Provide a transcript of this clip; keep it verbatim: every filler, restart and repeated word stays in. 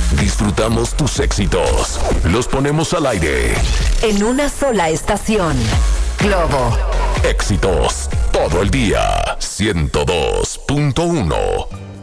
Disfrutamos tus éxitos. Los ponemos al aire. En una sola estación. Globo. Éxitos todo el día. ciento dos punto uno.